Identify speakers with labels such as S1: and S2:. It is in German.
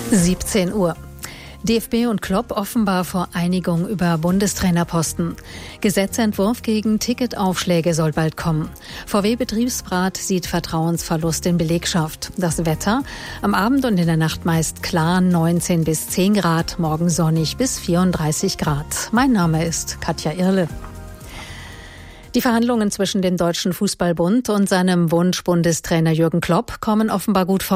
S1: 17 Uhr. DFB und Klopp offenbar vor Einigung über Bundestrainerposten. Gesetzentwurf gegen Ticketaufschläge soll bald kommen. VW-Betriebsrat sieht Vertrauensverlust in Belegschaft. Das Wetter: am Abend und in der Nacht meist klar, 19 bis 10 Grad, morgen sonnig bis 34 Grad. Mein Name ist Katja Irle. Die Verhandlungen zwischen dem Deutschen Fußballbund und seinem Wunschbundestrainer Jürgen Klopp kommen offenbar gut voran.